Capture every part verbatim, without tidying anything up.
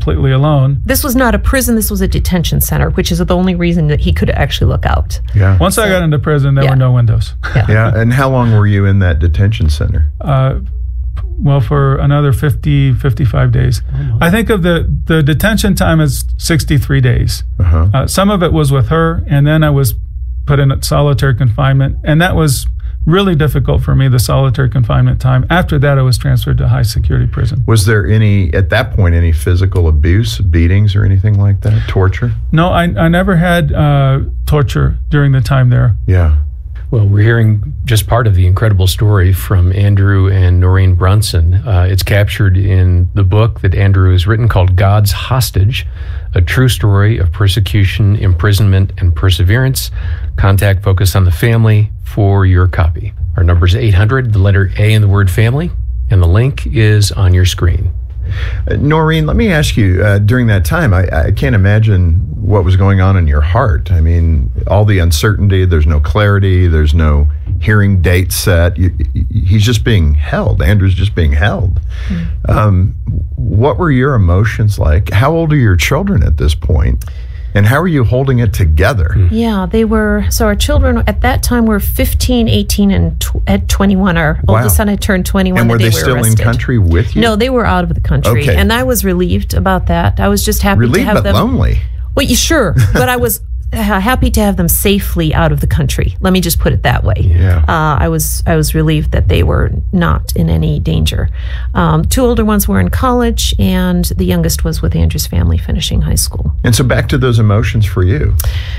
completely alone. This was not a prison, this was a detention center, which is the only reason that he could actually look out. Yeah. Once so, I got into prison, there yeah. were no windows. Yeah. yeah. And how long were you in that detention center? Uh, well, for another fifty, fifty-five days. Oh, I think of the, the detention time as sixty-three days. Uh-huh. Uh, some of it was with her, and then I was put in solitary confinement, and that was really difficult for me, the solitary confinement time. After that, I was transferred to high security prison. Was there any, at that point, any physical abuse, beatings, or anything like that? Torture? No, I, I never had uh, torture during the time there. Yeah. Well, we're hearing just part of the incredible story from Andrew and Noreen Brunson. Uh, it's captured in the book that Andrew has written called God's Hostage, a true story of persecution, imprisonment, and perseverance. Contact Focus on the Family for your copy. Our number is eight hundred, the letter A in the word family, and the link is on your screen. Uh, Noreen, let me ask you, uh, during that time, I, I can't imagine what was going on in your heart. I mean, all the uncertainty, there's no clarity, there's no hearing date set. You, he's just being held. Andrew's just being held. Mm-hmm. Um, what were your emotions like? How old are your children at this point? And how are you holding it together? Yeah, they were, so our children at that time were fifteen, eighteen, and tw- at twenty-one. Our Wow. oldest son had turned twenty-one. And were the day they we still arrested. in country with you? No, they were out of the country. Okay. And I was relieved about that. I was just happy Relieved to have but them. lonely. Well, you sure, but I was uh, happy to have them safely out of the country. Let me just put it that way. Yeah. Uh, I was I was relieved that they were not in any danger. Um, two older ones were in college, and the youngest was with Andrew's family finishing high school. And so back to those emotions for you.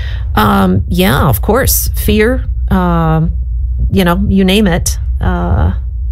Um, yeah, of course. Fear, um, you know, you name it. Uh,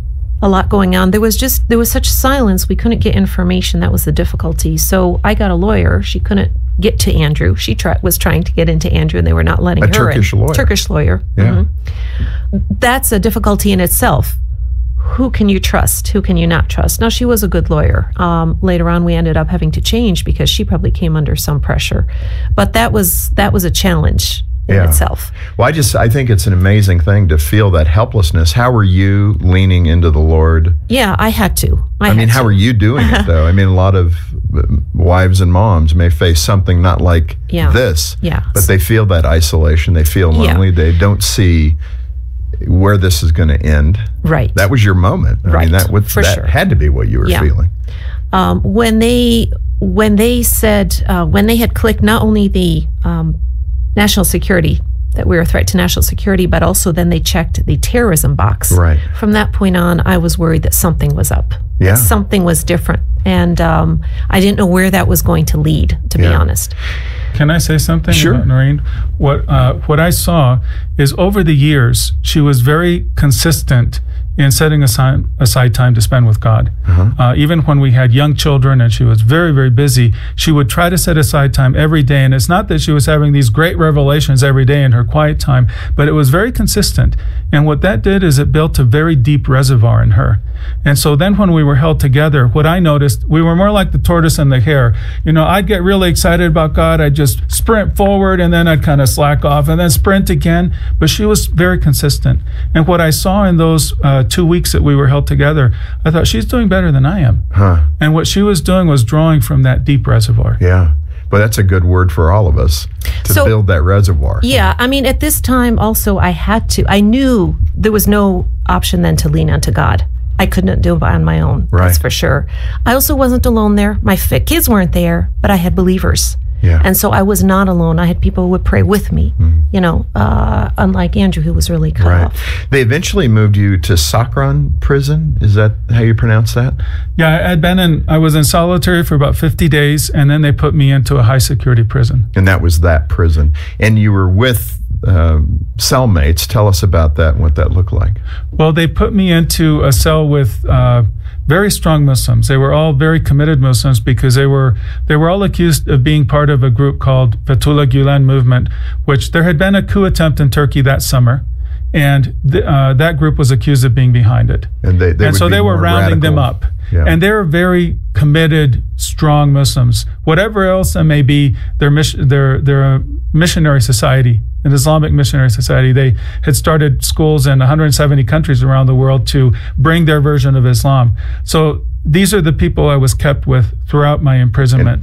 a lot going on. There was just, there was such silence. We couldn't get information. That was the difficulty. So I got a lawyer. She couldn't get to Andrew. She try, was trying to get into Andrew, and they were not letting a her Turkish in. lawyer. Turkish lawyer. Yeah. Mm-hmm. That's a difficulty in itself. Who can you trust? Who can you not trust? Now, she was a good lawyer. Um, later on, we ended up having to change because she probably came under some pressure. But that was that was a challenge in Yeah. itself. Well, I just, I think it's an amazing thing to feel that helplessness. How are you leaning into the Lord? Yeah, I had to. I, I had mean, how to. are you doing it, though? I mean, a lot of wives and moms may face something not like Yeah. this, Yeah. but they feel that isolation. They feel lonely. Yeah. They don't see where this is going to end. Right. That was your moment. I Right, mean, that, was, for that sure. had to be what you were Yeah. feeling. Um, when they when they said uh, when they had clicked not only the um, national security, that we were a threat to national security, but also then they checked the terrorism box. Right. From that point on, I was worried that something was up. Yeah. That something was different, and um, I didn't know where that was going to lead. To be Yeah. honest. Can I say something Sure. about Noreen? What uh, what I saw is over the years, she was very consistent in setting aside, aside time to spend with God. Uh-huh. Uh, even when we had young children and she was very, very busy, she would try to set aside time every day. And it's not that she was having these great revelations every day in her quiet time, but it was very consistent. And what that did is it built a very deep reservoir in her. And so then when we were held together, what I noticed, we were more like the tortoise and the hare. You know, I'd get really excited about God. I'd just sprint forward, and then I'd kind of slack off and then sprint again. But she was very consistent. And what I saw in those uh, two weeks that we were held together, I thought, she's doing better than I am. Huh. And what she was doing was drawing from that deep reservoir. Yeah. But that's a good word for all of us, to So- build that reservoir. Yeah, I mean, at this time also, I had to. I knew there was no option then to lean onto God. I couldn't do it on my own. Right. That's for sure. I also wasn't alone there. My fi- kids weren't there, but I had believers. Yeah. And so I was not alone. I had people who would pray with me, Mm-hmm. you know, uh, unlike Andrew, who was really cut Right. off. They eventually moved you to Sakran prison. Is that how you pronounce that? Yeah, I'd been in, I was in solitary for about fifty days, and then they put me into a high security prison. And that was that prison. And you were with um, cellmates. Tell us about that and what that looked like. Well, they put me into a cell with uh, very strong Muslims. They were all very committed Muslims because they were they were all accused of being part of a group called Fethullah Gulen movement, which there had been a coup attempt in Turkey that summer, and th- uh, that group was accused of being behind it. And they, they and would so be they were more rounding them radical. up. Yeah. And they're very committed, strong Muslims. Whatever else that may be, they're, mission, they're, they're a missionary society, an Islamic missionary society. They had started schools in one hundred seventy countries around the world to bring their version of Islam. So these are the people I was kept with throughout my imprisonment. And